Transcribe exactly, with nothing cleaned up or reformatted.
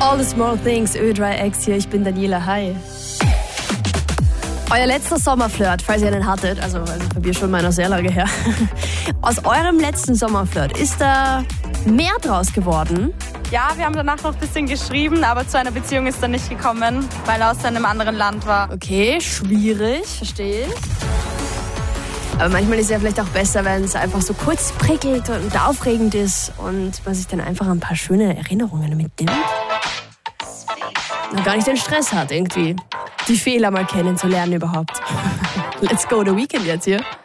All the Small Things, Ö drei X hier, ich bin Daniela, hi. Euer letzter Sommerflirt, falls ihr einen hattet, also, also bei mir schon meiner sehr lange her. Aus eurem letzten Sommerflirt, ist da mehr draus geworden? Ja, wir haben danach noch ein bisschen geschrieben, aber zu einer Beziehung ist er nicht gekommen, weil er aus einem anderen Land war. Okay, schwierig, verstehe ich. Aber manchmal ist es ja vielleicht auch besser, wenn es einfach so kurz prickelt und aufregend ist und man sich dann einfach ein paar schöne Erinnerungen mitnimmt. Und gar nicht den Stress hat, irgendwie die Fehler mal kennenzulernen überhaupt. Let's go, The Weeknd jetzt hier.